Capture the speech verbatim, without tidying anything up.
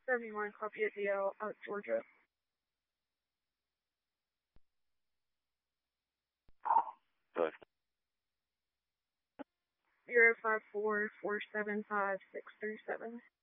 seventy-one, copy at D L, out Georgia. Five. Zero five four four seven five six three seven.